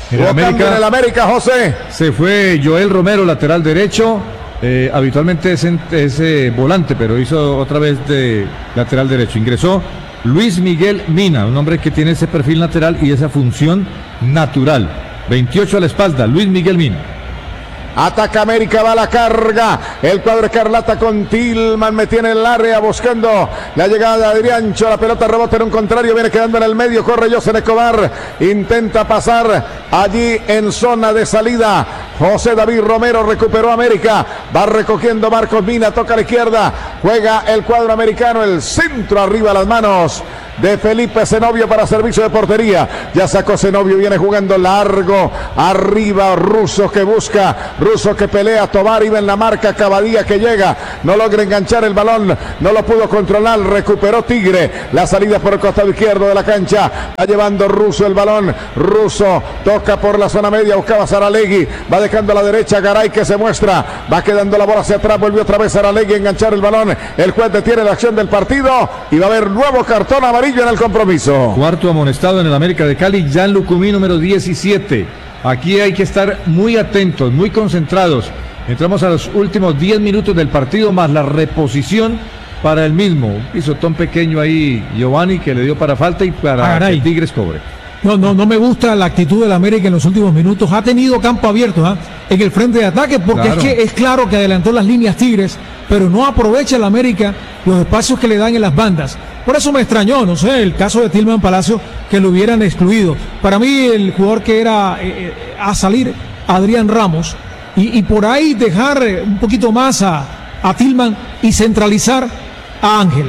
En el América, José. Se fue Joel Romero, lateral derecho. Habitualmente es volante, pero hizo otra vez de lateral derecho. Ingresó Luis Miguel Mina, un hombre que tiene ese perfil lateral y esa función natural. 28 a la espalda, Luis Miguel Mina. Ataca América, va a la carga. El cuadro escarlata con Tillman, metía en el área buscando la llegada de Adriancho. La pelota rebota en un contrario, viene quedando en el medio. Corre José Escobar, intenta pasar allí en zona de salida. José David Romero recuperó América. Va recogiendo Marcos Mina, toca a la izquierda. Juega el cuadro americano, el centro arriba a las manos de Felipe Zenobio para servicio de portería. Ya sacó Zenobio, viene jugando largo. Arriba Russo que busca, Russo que pelea. Tobar iba en la marca, Cavadía que llega, no logra enganchar el balón, no lo pudo controlar. Recuperó Tigre, la salida por el costado izquierdo de la cancha. Va llevando Russo el balón. Russo toca por la zona media, buscaba Saralegui, va dejando a la derecha Garay que se muestra, va quedando la bola hacia atrás, volvió otra vez Saralegui a enganchar el balón. El juez detiene la acción del partido y va a haber nuevo cartón amarillo en el compromiso. Cuarto amonestado en el América de Cali, Jan Lucumí, número 17. Aquí hay que estar muy atentos, muy concentrados. Entramos a los últimos 10 minutos del partido, más la reposición para el mismo. Un pisotón pequeño ahí, Giovanni, que le dio para falta y para que Tigres cobre. No me gusta la actitud del América en los últimos minutos. Ha tenido campo abierto en el frente de ataque, porque claro, es que es claro que adelantó las líneas Tigres, pero no aprovecha el América los espacios que le dan en las bandas. Por eso me extrañó, no sé, el caso de Tillman Palacio, que lo hubieran excluido. Para mí el jugador que era a salir, Adrián Ramos, y por ahí dejar un poquito más a Tillman y centralizar a Ángel.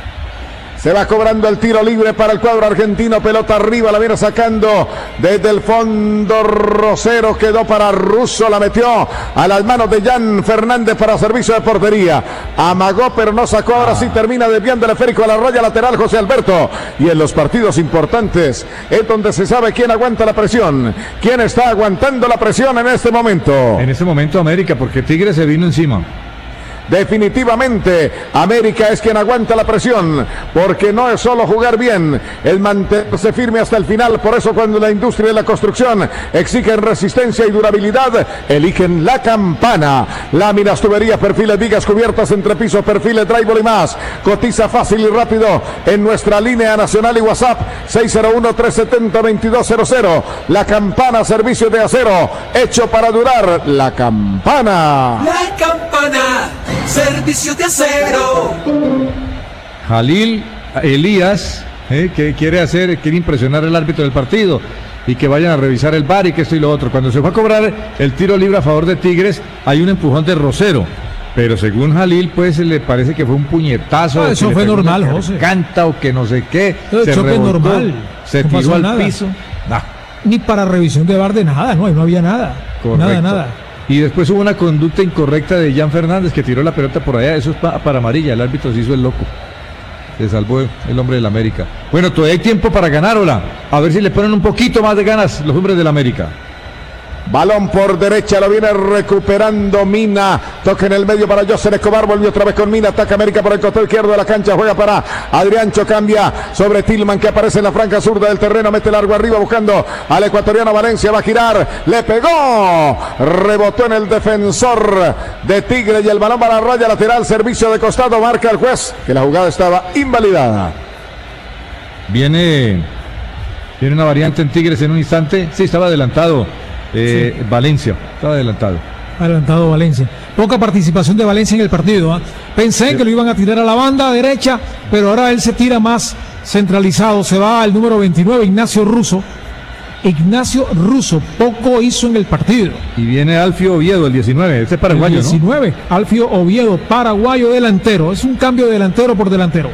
Se va cobrando el tiro libre para el cuadro argentino. Pelota arriba, la viene sacando desde el fondo Rosero. Quedó para Russo, la metió a las manos de Jan Fernández para servicio de portería. Amagó, pero no sacó. Ahora sí termina desviando el esférico a la raya lateral José Alberto. Y en los partidos importantes es donde se sabe quién aguanta la presión. ¿Quién está aguantando la presión en este momento? En este momento América, porque Tigre se vino encima. Definitivamente América es quien aguanta la presión, porque no es solo jugar bien, es mantenerse firme hasta el final. Por eso cuando la industria de la construcción exigen resistencia y durabilidad, eligen La Campana. Láminas, tuberías, perfiles, vigas, cubiertas, entrepisos, perfiles, drywall y más. Cotiza fácil y rápido en nuestra línea nacional y WhatsApp 601-370-2200. La Campana, servicio de acero hecho para durar. La Campana. La Campana, servicio de acero. Jalil Elías, que quiere impresionar al árbitro del partido y que vayan a revisar el VAR y que esto y lo otro. Cuando se fue a cobrar el tiro libre a favor de Tigres, hay un empujón de Rosero, pero según Jalil, pues le parece que fue un puñetazo. Eso fue normal, José. Canta o que no sé qué. Se rebotó, normal. Se tiró al piso. Ni para revisión de VAR de nada, no había nada. Correcto. Nada. Y después hubo una conducta incorrecta de Jan Fernández, que tiró la pelota por allá. Eso es para amarilla. El árbitro se hizo el loco. Se salvó el hombre del América. Bueno, todavía hay tiempo para ganar, hola. A ver si le ponen un poquito más de ganas los hombres del América. Balón por derecha, lo viene recuperando Mina. Toca en el medio para José Escobar. Volvió otra vez con Mina. Ataca América por el costado izquierdo de la cancha. Juega para Adriancho. Cambia sobre Tillman, que aparece en la franja zurda del terreno. Mete largo arriba buscando al ecuatoriano Valencia. Va a girar. Le pegó. Rebotó en el defensor de Tigre. Y el balón para la raya lateral. Servicio de costado. Marca el juez que la jugada estaba invalidada. Viene una variante en Tigres en un instante. Sí, estaba adelantado. Sí. Valencia, estaba adelantado Valencia. Poca participación de Valencia en el partido. Pensé que lo iban a tirar a la banda derecha, pero ahora él se tira más centralizado. Se va al número 29, Ignacio Russo, poco hizo en el partido. Y viene Alfio Oviedo, el 19, este es paraguayo, el 19, ¿no? Alfio Oviedo, paraguayo delantero. Es un cambio de delantero por delantero.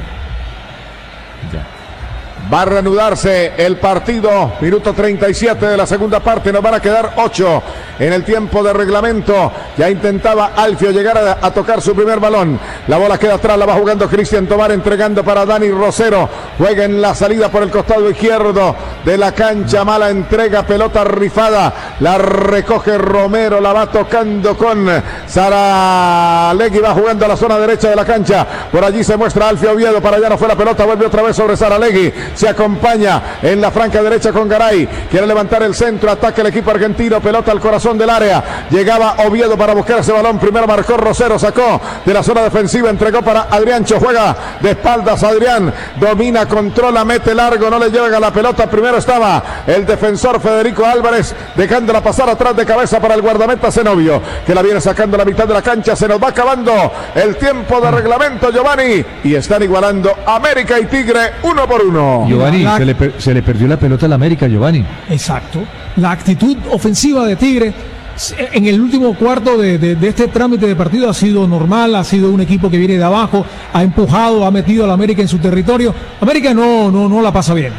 Va a reanudarse el partido, minuto 37 de la segunda parte, nos van a quedar 8 en el tiempo de reglamento. Ya intentaba Alfio llegar a tocar su primer balón, la bola queda atrás, la va jugando Cristian Tobar, entregando para Dani Rosero, juega en la salida por el costado izquierdo de la cancha, mala entrega, pelota rifada, la recoge Romero, la va tocando con Saralegui, va jugando a la zona derecha de la cancha, por allí se muestra Alfio Oviedo, para allá no fue la pelota, vuelve otra vez sobre Saralegui. se acompaña en la franca derecha con Garay, quiere levantar el centro, ataca el equipo argentino, pelota al corazón del área, llegaba Oviedo para buscar ese balón, primero marcó Rosero, sacó de la zona defensiva, entregó para Adriancho, juega de espaldas Adrián, domina, controla, mete largo, no le llega la pelota, primero estaba el defensor Federico Álvarez, dejándola pasar atrás de cabeza para el guardameta Zenobio, que la viene sacando a la mitad de la cancha, se nos va acabando el tiempo de reglamento, Giovanni, y están igualando América y Tigre 1-1. Giovanni, se le perdió la pelota al América, Giovanni. Exacto. La actitud ofensiva de Tigre en el último cuarto de este trámite de partido ha sido normal, ha sido un equipo que viene de abajo, ha empujado, ha metido a la América en su territorio. América no la pasa bien.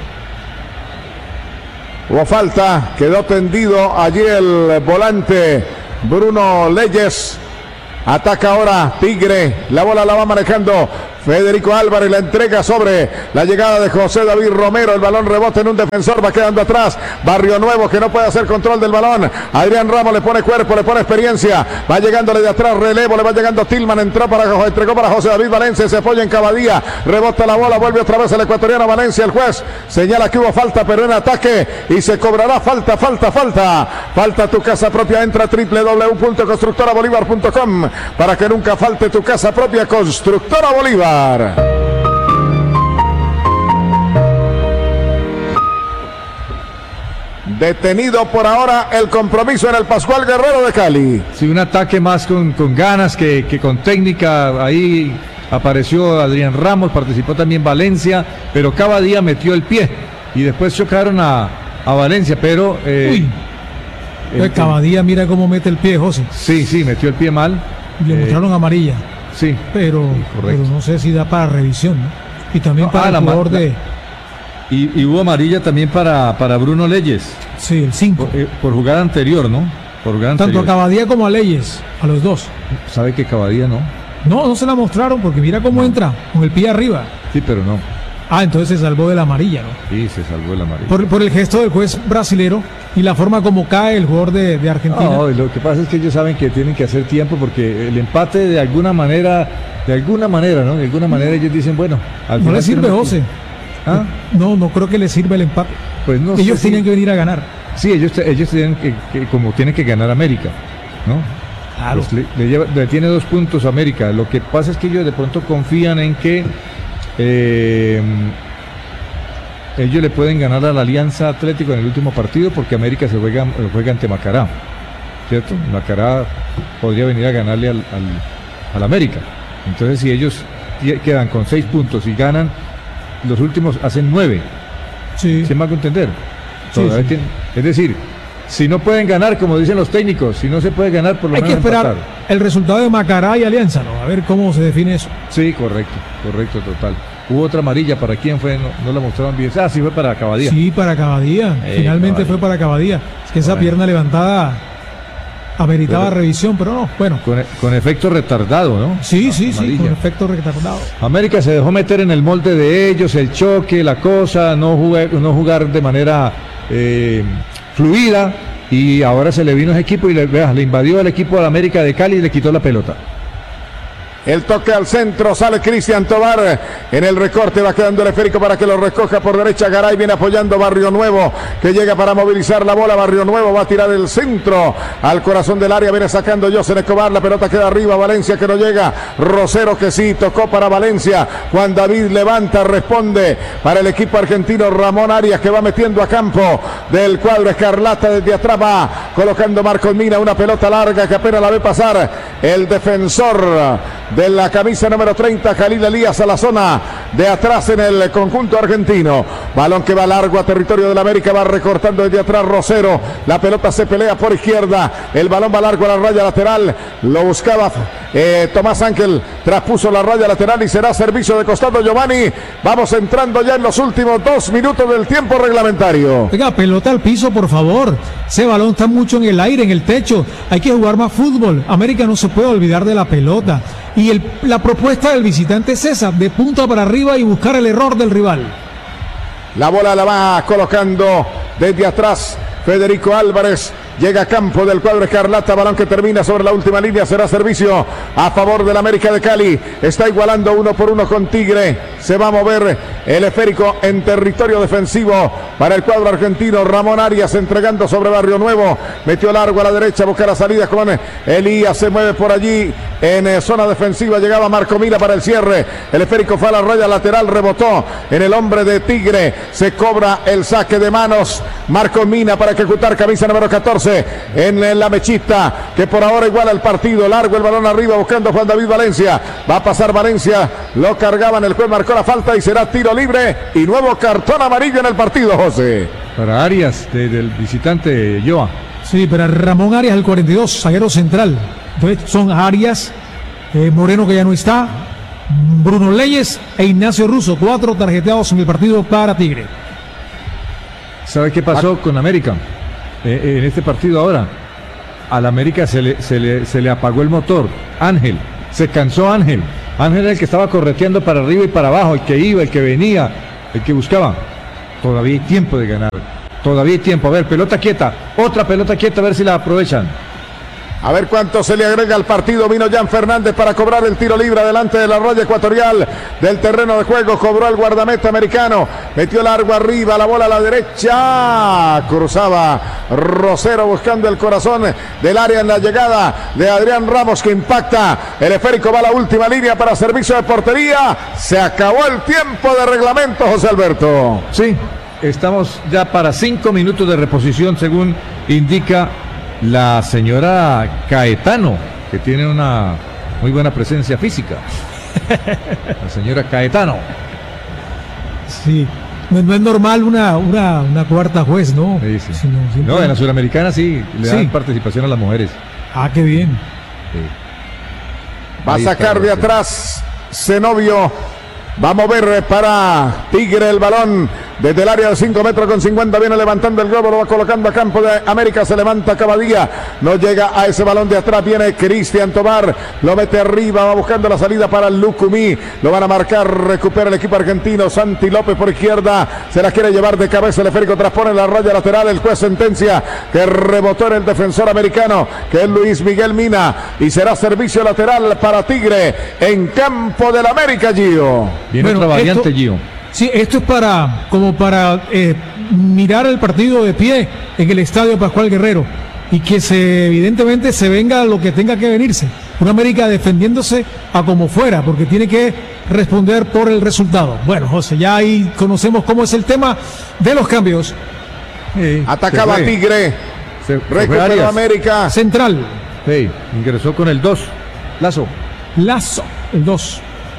Hubo falta, quedó tendido allí el volante Bruno Leyes. Ataca ahora Tigre, la bola la va manejando Federico Álvarez, la entrega sobre la llegada de José David Romero, el balón rebota en un defensor, va quedando atrás, Barrio Nuevo que no puede hacer control del balón, Adrián Ramos le pone cuerpo, le pone experiencia, va llegándole de atrás, relevo, le va llegando Tillman, entregó para José David Valencia, se apoya en Cavadía, rebota la bola, vuelve otra vez el ecuatoriano Valencia, el juez señala que hubo falta, pero en ataque, y se cobrará falta tu casa propia, entra a www.constructorabolívar.com para que nunca falte tu casa propia, Constructora Bolívar. Detenido por ahora el compromiso en el Pascual Guerrero de Cali. Sí, un ataque más con ganas que con técnica. Ahí apareció Adrián Ramos, participó también Valencia, pero Cavadía metió el pie y después chocaron a Valencia, pero Cavadía, mira cómo mete el pie, José. Sí, metió el pie mal. Y le mostraron amarilla. Sí, pero no sé si da para revisión, ¿no? Y también para el jugador de... Y hubo amarilla también para Bruno Leyes. Sí, el 5. Por jugada anterior, ¿no? Tanto a Cavadía como a Leyes, a los dos. ¿Sabe que Cavadía no? No se la mostraron porque mira cómo entra, con el pie arriba. Sí, pero no. Entonces se salvó de la amarilla, ¿no? Sí, se salvó de la amarilla. Por el gesto del juez brasilero y la forma como cae el jugador de Argentina. No, lo que pasa es que ellos saben que tienen que hacer tiempo porque el empate de alguna manera, ¿no? De alguna manera ellos dicen, bueno, no le sirve, José. No creo que le sirva el empate. Pues no. Ellos tienen que venir a ganar. Sí, ellos tienen como tienen que ganar América, ¿no? Claro. Pues le tiene 2 puntos América. Lo que pasa es que ellos de pronto confían en que ellos le pueden ganar a la Alianza Atlético en el último partido porque América se juega ante Macará, ¿cierto? Macará podría venir a ganarle al América. Entonces si ellos quedan con 6 puntos y ganan, los últimos hacen 9. Sí. ¿Se me hago entender? Sí. Es decir, si no pueden ganar, como dicen los técnicos, si no se puede ganar, por lo menos hay que esperar empatar. El resultado de Macará y Alianza, ¿no? A ver cómo se define eso. Sí, correcto, total. Hubo otra amarilla, ¿para quién fue? No la mostraron bien. Sí, fue para Cavadía. Sí, para Cavadía. Finalmente Cavadía. Fue para Cavadía. Es que esa pierna levantada ameritaba revisión, pero no, bueno. Con efecto retardado, ¿no? Sí, con efecto retardado. América se dejó meter en el molde de ellos, el choque, la cosa, no jugar de manera fluida, y ahora se le vino ese equipo y le invadió el equipo de la América de Cali y le quitó la pelota. El toque al centro, sale Cristian Tobar en el recorte, va quedando el esférico para que lo recoja por derecha. Garay viene apoyando Barrio Nuevo, que llega para movilizar la bola. Barrio Nuevo va a tirar el centro al corazón del área, viene sacando José Escobar, la pelota queda arriba, Valencia que no llega, Rosero que sí, tocó para Valencia, Juan David levanta, responde para el equipo argentino, Ramón Arias que va metiendo a campo del cuadro escarlata, desde atrás va colocando Marcos Mina, una pelota larga que apenas la ve pasar el defensor de la camisa número 30, Jalil Elías, a la zona de atrás en el conjunto argentino. Balón que va largo a territorio de la América, va recortando desde atrás Rosero. La pelota se pelea por izquierda. El balón va largo a la raya lateral. Lo buscaba Tomás Ángel, traspuso la raya lateral y será servicio de costado, Giovanni. Vamos entrando ya en los últimos 2 minutos del tiempo reglamentario. Venga, pelota al piso, por favor. Ese balón está mucho en el aire, en el techo. Hay que jugar más fútbol. América no se puede olvidar de la pelota. Y la propuesta del visitante es esa, de punta para arriba y buscar el error del rival. La bola la va colocando desde atrás Federico Álvarez. llega a campo del cuadro escarlata, balón que termina sobre la última línea, será servicio a favor del América de Cali. Está igualando 1-1 con Tigre. Se va a mover el esférico en territorio defensivo para el cuadro argentino. Ramón Arias entregando sobre Barrio Nuevo, metió largo a la derecha, busca la salida con Elías, se mueve por allí en zona defensiva, llegaba Marco Mina para el cierre, el esférico fue a la raya lateral, rebotó en el hombre de Tigre, se cobra el saque de manos, Marco Mina para ejecutar, camisa número 14 en la mechita, que por ahora iguala el partido, largo el balón arriba buscando Juan David Valencia, va a pasar Valencia, lo cargaban, el juez marcó la falta y será tiro libre y nuevo cartón amarillo en el partido, José. Para Arias, del visitante Joa. Sí, para Ramón Arias, el 42, zaguero central. Entonces son Arias, Moreno que ya no está, Bruno Leyes e Ignacio Russo, 4 tarjeteados en el partido para Tigre. ¿Sabe qué pasó con América? En este partido ahora, al América se le apagó el motor. Ángel, se cansó Ángel. Ángel era el que estaba correteando para arriba y para abajo, el que iba, el que venía, el que buscaba. Todavía hay tiempo de ganar. Todavía hay tiempo. A ver, pelota quieta. Otra pelota quieta, a ver si la aprovechan. A ver cuánto se le agrega al partido. Vino Jan Fernández para cobrar el tiro libre adelante de la raya ecuatorial del terreno de juego. Cobró el guardameta americano. Metió largo arriba, la bola a la derecha. Cruzaba Rosero buscando el corazón del área en la llegada de Adrián Ramos que impacta. El esférico va a la última línea para servicio de portería. Se acabó el tiempo de reglamento, José Alberto. Sí, estamos ya para 5 minutos de reposición según indica la señora Caetano, que tiene una muy buena presencia física. La señora Caetano. Sí, no es normal una cuarta juez, ¿no? Sí, sí. No, en la Suramericana sí, le dan participación a las mujeres. Ah, qué bien. Sí. Va a sacar de atrás Zenobio. Va a mover para Tigre el balón desde el área de 5 metros con 50. Viene levantando el globo, lo va colocando a campo de América. Se levanta Cavadía, no llega a ese balón de atrás. Viene Cristian Tobar, lo mete arriba, va buscando la salida para Lucumí. Lo van a marcar, recupera el equipo argentino. Santi López por izquierda, se la quiere llevar de cabeza. El esférico transpone la raya lateral. El juez sentencia que rebotó en el defensor americano, que es Luis Miguel Mina. Y será servicio lateral para Tigre en campo del América, Gio. Viene otra variante, Gio. Sí, esto es para mirar el partido de pie en el estadio Pascual Guerrero y que evidentemente se venga lo que tenga que venirse. Una América defendiéndose a como fuera, porque tiene que responder por el resultado. Bueno, José, ya ahí conocemos cómo es el tema de los cambios. Atacaba Tigre. Recuperó América. Central. Sí, ingresó con el 2. Lazo, el 2.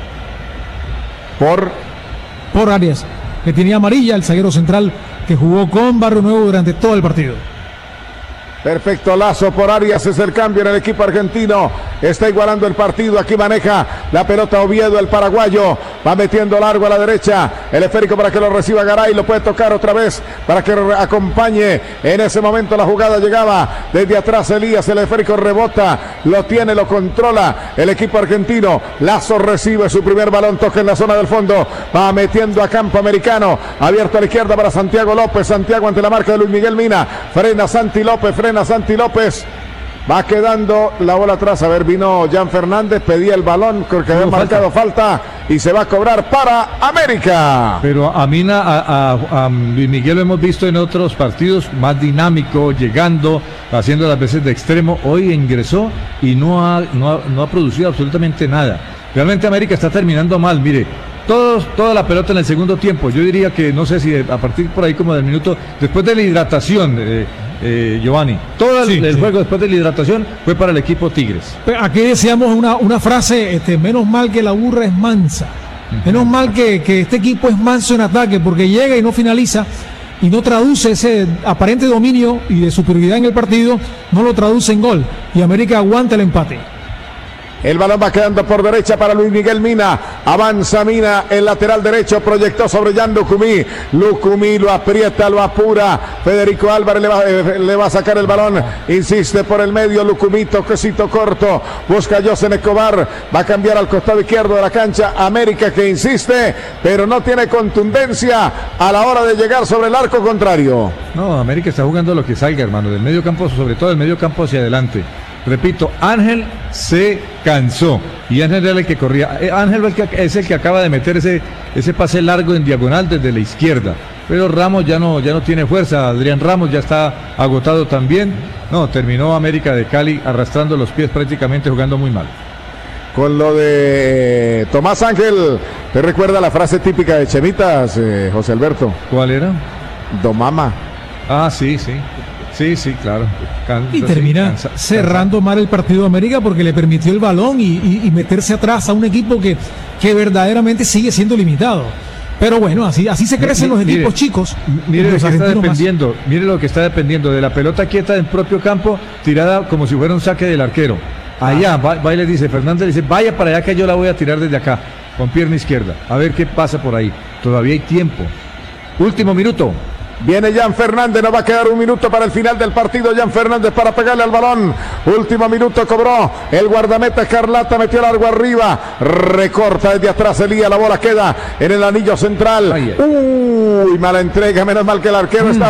Por Arias, que tenía amarilla, el zaguero central que jugó con Barrio Nuevo durante todo el partido. Perfecto, Lazo por Arias, es el cambio en el equipo argentino. Está igualando el partido, aquí maneja la pelota Oviedo, el paraguayo. Va metiendo largo a la derecha, el esférico para que lo reciba Garay, lo puede tocar otra vez para que acompañe. En ese momento la jugada llegaba desde atrás Elías, el esférico rebota, lo tiene, lo controla el equipo argentino. Lazo recibe su primer balón, toca en la zona del fondo, va metiendo a campo americano, abierto a la izquierda para Santiago López. Santiago ante la marca de Luis Miguel Mina, frena Santi López, va quedando la bola atrás. A ver, vino Jan Fernández, pedía el balón, creo que había marcado falta y se va a cobrar para América. Pero a Mina, a Luis Miguel lo hemos visto en otros partidos más dinámico, llegando, haciendo las veces de extremo. Hoy ingresó y no ha producido absolutamente nada. Realmente América está terminando mal, mire. Toda la pelota en el segundo tiempo. Yo diría que no sé si a partir por ahí como del minuto después de la hidratación, Giovanni, todo el juego después de la hidratación fue para el equipo Tigres. Aquí decíamos una frase, menos mal que la burra es mansa, menos mal que este equipo es manso en ataque, porque llega y no finaliza y no traduce ese aparente dominio y de superioridad en el partido, no lo traduce en gol y América aguanta el empate. El balón va quedando por derecha para Luis Miguel Mina. Avanza Mina, el lateral derecho, proyectó sobre Jan Lucumí. Lucumí lo aprieta, lo apura. Federico Álvarez le va a sacar el balón. Insiste por el medio. Lucumí, toquecito corto. Busca a Yosen Escobar. Va a cambiar al costado izquierdo de la cancha. América que insiste, pero no tiene contundencia a la hora de llegar sobre el arco contrario. No, América está jugando lo que salga, hermano. Del medio campo, sobre todo del medio campo hacia adelante. Repito, Ángel se cansó y Ángel era el que corría. Ángel es el que acaba de meter ese pase largo en diagonal desde la izquierda. Pero Ramos ya no tiene fuerza. Adrián Ramos ya está agotado también. No, terminó América de Cali arrastrando los pies prácticamente, jugando muy mal. Con lo de Tomás Ángel, ¿te recuerda la frase típica de Chemitas, José Alberto? ¿Cuál era? Domama. Ah, sí, claro. Y termina cerrando mal el partido de América porque le permitió el balón y meterse atrás a un equipo que verdaderamente sigue siendo limitado. Pero bueno, así se crecen los equipos chicos. Mire lo que está dependiendo, mire lo que está dependiendo de la pelota quieta del propio campo, tirada como si fuera un saque del arquero. Allá va y le dice, Fernández le dice, vaya para allá que yo la voy a tirar desde acá, con pierna izquierda. A ver qué pasa por ahí. Todavía hay tiempo. Último minuto. Viene Jan Fernández, nos va a quedar un minuto para el final del partido. Jan Fernández para pegarle al balón. Último minuto cobró el guardameta Escarlata, metió el largo arriba, recorta desde atrás Elías, la bola queda en el anillo central. Uy, mala entrega, menos mal que el arquero está